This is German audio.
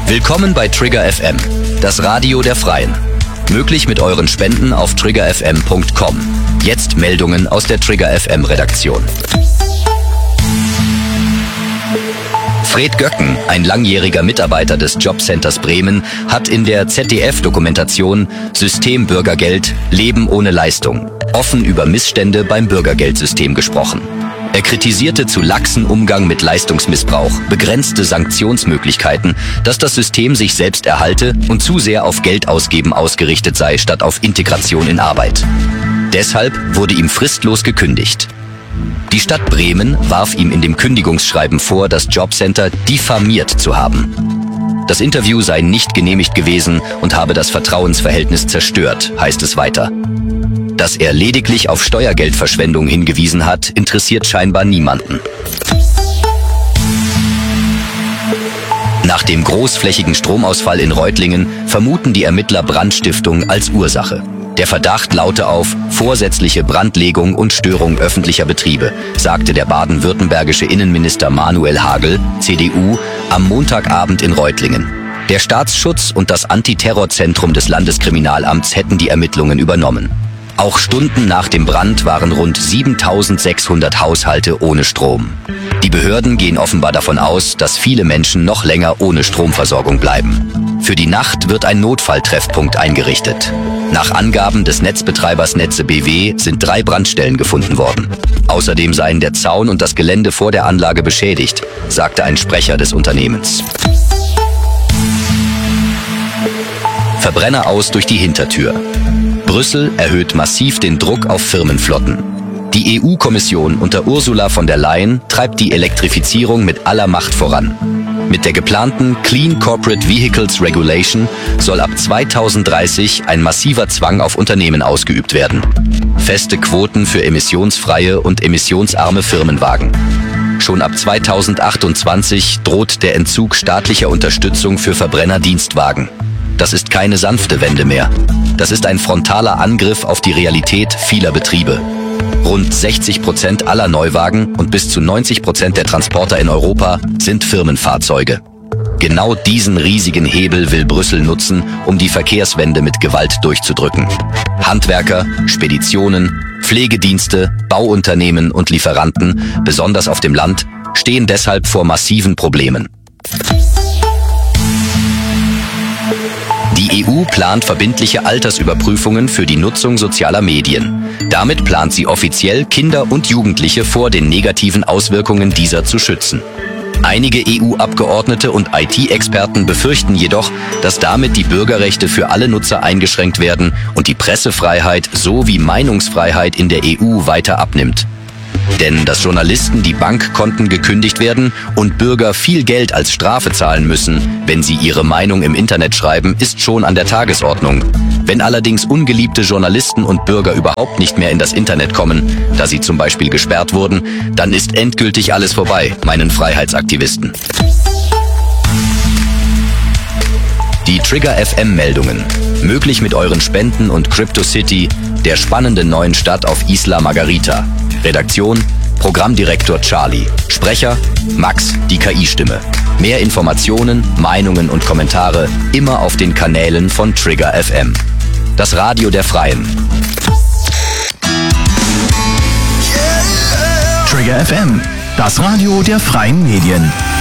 Willkommen bei Trigger FM, das Radio der Freien. Möglich mit euren Spenden auf triggerfm.com. Jetzt Meldungen aus der Trigger FM Redaktion. Fred Göcken, ein langjähriger Mitarbeiter des Jobcenters Bremen, hat in der ZDF-Dokumentation Systembürgergeld – Leben ohne Leistung offen über Missstände beim Bürgergeldsystem gesprochen. Er kritisierte zu laxen Umgang mit Leistungsmissbrauch, begrenzte Sanktionsmöglichkeiten, dass das System sich selbst erhalte und zu sehr auf Geldausgeben ausgerichtet sei, statt auf Integration in Arbeit. Deshalb wurde ihm fristlos gekündigt. Die Stadt Bremen warf ihm in dem Kündigungsschreiben vor, das Jobcenter diffamiert zu haben. Das Interview sei nicht genehmigt gewesen und habe das Vertrauensverhältnis zerstört, heißt es weiter. Dass er lediglich auf Steuergeldverschwendung hingewiesen hat, interessiert scheinbar niemanden. Nach dem großflächigen Stromausfall in Reutlingen vermuten die Ermittler Brandstiftung als Ursache. Der Verdacht laute auf vorsätzliche Brandlegung und Störung öffentlicher Betriebe, sagte der baden-württembergische Innenminister Manuel Hagel, CDU, am Montagabend in Reutlingen. Der Staatsschutz und das Antiterrorzentrum des Landeskriminalamts hätten die Ermittlungen übernommen. Auch Stunden nach dem Brand waren rund 7.600 Haushalte ohne Strom. Die Behörden gehen offenbar davon aus, dass viele Menschen noch länger ohne Stromversorgung bleiben. Für die Nacht wird ein Notfalltreffpunkt eingerichtet. Nach Angaben des Netzbetreibers Netze BW sind 3 Brandstellen gefunden worden. Außerdem seien der Zaun und das Gelände vor der Anlage beschädigt, sagte ein Sprecher des Unternehmens. Verbrenner aus durch die Hintertür. Brüssel erhöht massiv den Druck auf Firmenflotten. Die EU-Kommission unter Ursula von der Leyen treibt die Elektrifizierung mit aller Macht voran. Mit der geplanten Clean Corporate Vehicles Regulation soll ab 2030 ein massiver Zwang auf Unternehmen ausgeübt werden. Feste Quoten für emissionsfreie und emissionsarme Firmenwagen. Schon ab 2028 droht der Entzug staatlicher Unterstützung für Verbrennerdienstwagen. Das ist keine sanfte Wende mehr. Das ist ein frontaler Angriff auf die Realität vieler Betriebe. Rund 60% aller Neuwagen und bis zu 90% der Transporter in Europa sind Firmenfahrzeuge. Genau diesen riesigen Hebel will Brüssel nutzen, um die Verkehrswende mit Gewalt durchzudrücken. Handwerker, Speditionen, Pflegedienste, Bauunternehmen und Lieferanten, besonders auf dem Land, stehen deshalb vor massiven Problemen. Die EU plant verbindliche Altersüberprüfungen für die Nutzung sozialer Medien. Damit plant sie offiziell, Kinder und Jugendliche vor den negativen Auswirkungen dieser zu schützen. Einige EU-Abgeordnete und IT-Experten befürchten jedoch, dass damit die Bürgerrechte für alle Nutzer eingeschränkt werden und die Pressefreiheit sowie Meinungsfreiheit in der EU weiter abnimmt. Denn dass Journalisten die Bankkonten gekündigt werden und Bürger viel Geld als Strafe zahlen müssen, wenn sie ihre Meinung im Internet schreiben, ist schon an der Tagesordnung. Wenn allerdings ungeliebte Journalisten und Bürger überhaupt nicht mehr in das Internet kommen, da sie zum Beispiel gesperrt wurden, dann ist endgültig alles vorbei, meinen Freiheitsaktivisten. Die Trigger FM Meldungen. Möglich mit euren Spenden und CryptoCity, der spannenden neuen Stadt auf Isla Margarita. Redaktion, Programmdirektor Charlie. Sprecher, Max, die KI-Stimme. Mehr Informationen, Meinungen und Kommentare immer auf den Kanälen von Trigger FM. Das Radio der Freien. Trigger FM, das Radio der freien Medien.